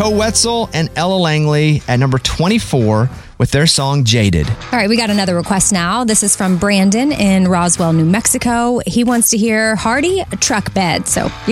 Joe Wetzel and Ella Langley at number 24 with their song Jaded. All right, we got another request now. This is from Brandon in Roswell, New Mexico. He wants to hear Hardy, Truck Bed. So you